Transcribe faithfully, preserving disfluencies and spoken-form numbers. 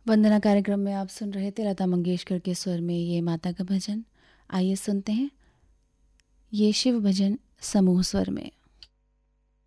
वंदना कार्यक्रम में आप सुन रहे थे लता मंगेशकर के स्वर में ये माता का भजन। आइए सुनते हैं ये शिव भजन समूह स्वर में।